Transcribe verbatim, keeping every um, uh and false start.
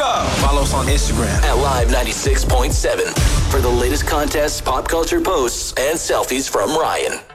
go. Follow us on Instagram at Live ninety-six point seven for the latest contests, pop culture posts, and selfies from Ryan.